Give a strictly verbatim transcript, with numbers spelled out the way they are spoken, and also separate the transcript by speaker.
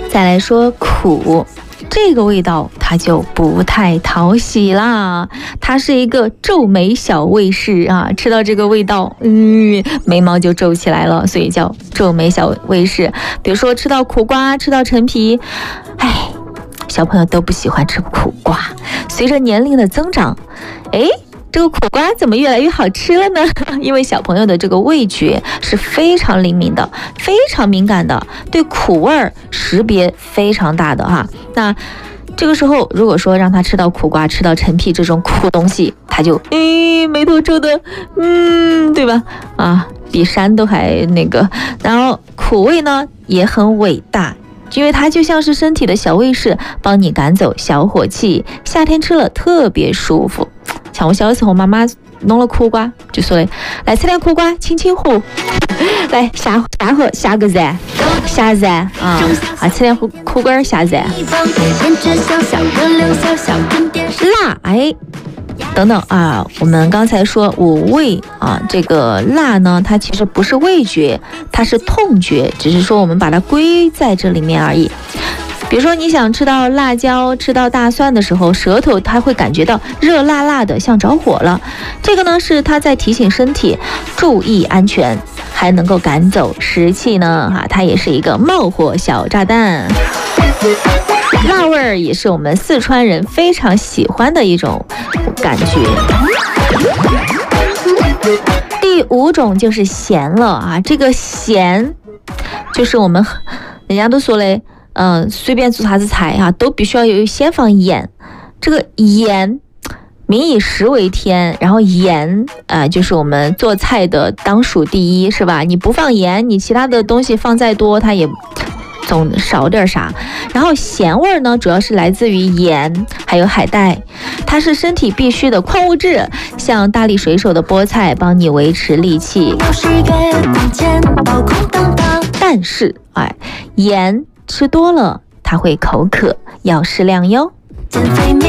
Speaker 1: 再来说苦，这个味道它就不太讨喜啦，它是一个皱眉小卫士啊，吃到这个味道，嗯，眉毛就皱起来了，所以叫皱眉小卫士。比如说吃到苦瓜，吃到陈皮，哎，小朋友都不喜欢吃苦瓜。随着年龄的增长，哎，这个苦瓜怎么越来越好吃了呢？因为小朋友的这个味觉是非常灵敏的，非常敏感的，对苦味儿识别非常大的哈。那这个时候，如果说让他吃到苦瓜、吃到陈皮这种苦东西，他就诶眉头皱的，嗯，对吧？啊，比山都还那个。然后苦味呢也很伟大，因为它就像是身体的小卫士，帮你赶走小火气。夏天吃了特别舒服。像我小的时候，妈妈弄了苦瓜，就说嘞，来吃点苦瓜，清清火，来下下火下个热，下热啊啊，吃点苦苦瓜下热。辣，哎，等等啊，我们刚才说五味啊，这个辣呢，它其实不是味觉，它是痛觉，只是说我们把它归在这里面而已。比如说你想吃到辣椒、吃到大蒜的时候，舌头它会感觉到热辣辣的，像着火了。这个呢是它在提醒身体注意安全，还能够赶走湿气呢。哈，它也是一个冒火小炸弹。辣味儿也是我们四川人非常喜欢的一种感觉。第五种就是咸了啊，这个咸就是我们人家都说嘞。嗯、呃，随便做啥子菜啊，都必须要有先放盐。这个盐，民以食为天，然后盐啊、呃，就是我们做菜的当属第一，是吧？你不放盐，你其他的东西放再多，它也总少点啥。然后咸味呢，主要是来自于盐，还有海带，它是身体必需的矿物质，像大力水手的菠菜，帮你维持力气。但是，哎，盐吃多了它会口渴，要适量哟。减肥面